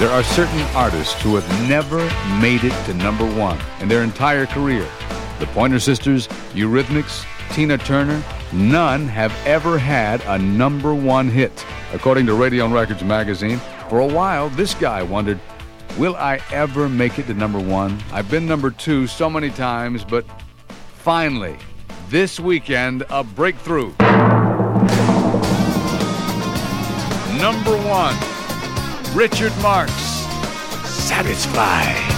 There are certain artists who have never made it to number one in their entire career. The Pointer Sisters, Eurythmics, Tina Turner, none have ever had a number one hit. According to Radio and Records magazine, for a while, this guy wondered, will I ever make it to number one? I've been number two so many times, but finally, this weekend, a breakthrough. Number one, Richard Marx, Satisfy.